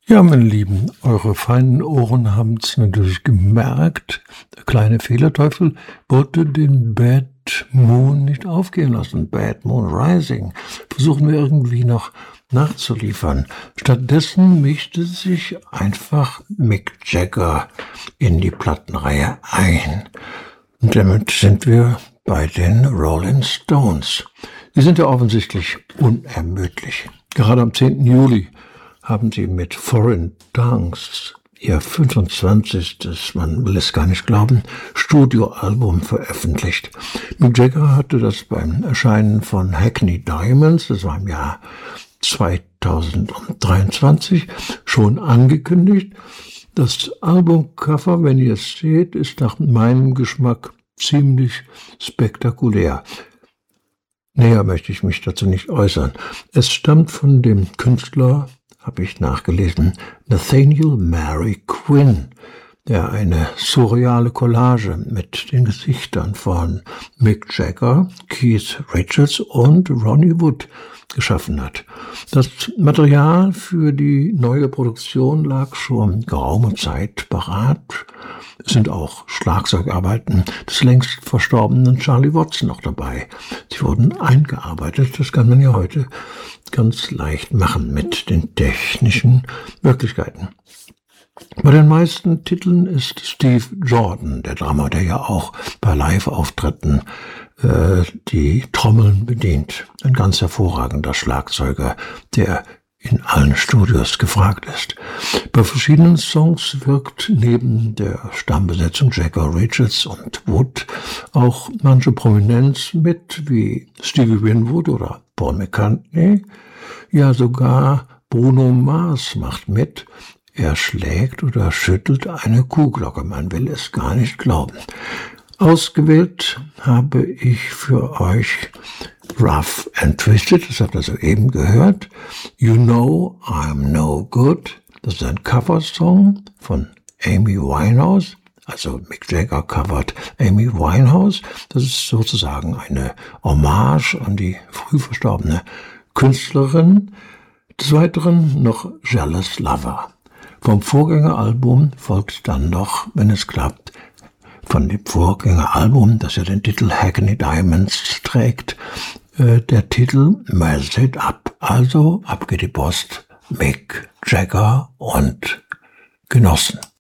Ja, meine Lieben, eure feinen Ohren haben's natürlich gemerkt. Der kleine Fehlerteufel wollte den Bad Moon nicht aufgehen lassen. Bad Moon Rising versuchen wir irgendwie noch nachzuliefern. Stattdessen mischte sich einfach Mick Jagger in die Plattenreihe ein. Und damit sind wir bei den Rolling Stones. Die sind ja offensichtlich unermüdlich. Gerade am 10. Juli haben sie mit Foreign Tongues ihr 25., man will es gar nicht glauben, Studioalbum veröffentlicht. Mick Jagger hatte das beim Erscheinen von Hackney Diamonds, das war im Jahr 2023, schon angekündigt. Das Albumcover, wenn ihr es seht, ist nach meinem Geschmack ziemlich spektakulär. Näher möchte ich mich dazu nicht äußern. Es stammt von dem Künstler, habe ich nachgelesen, Nathaniel Mary Quinn, der eine surreale Collage mit den Gesichtern von Mick Jagger, Keith Richards und Ronnie Wood geschaffen hat. Das Material für die neue Produktion lag schon geraume Zeit parat. Es sind auch Schlagzeugarbeiten des längst verstorbenen Charlie Watts noch dabei. Sie wurden eingearbeitet, das kann man ja heute ganz leicht machen mit den technischen Möglichkeiten. Bei den meisten Titeln ist Steve Jordan, der Drummer, der ja auch bei Live-Auftritten die Trommeln bedient. Ein ganz hervorragender Schlagzeuger, der in allen Studios gefragt ist. Bei verschiedenen Songs wirkt neben der Stammbesetzung Jagger, Richards und Wood auch manche Prominenz mit, wie Stevie Winwood oder Paul McCartney. Ja, sogar Bruno Mars macht mit. Er schlägt oder schüttelt eine Kuhglocke, man will es gar nicht glauben. Ausgewählt habe ich für euch Rough and Twisted, das habt ihr soeben gehört. You Know I'm No Good, das ist ein Coversong von Amy Winehouse. Also Mick Jagger covert Amy Winehouse. Das ist sozusagen eine Hommage an die früh verstorbene Künstlerin. Des Weiteren noch Jealous Lover. Vom Vorgängeralbum folgt dann noch, wenn es klappt, von dem Vorgängeralbum, das ja den Titel Hackney Diamonds trägt, der Titel Mess It Up. Also ab geht die Post, Mick Jagger und Genossen.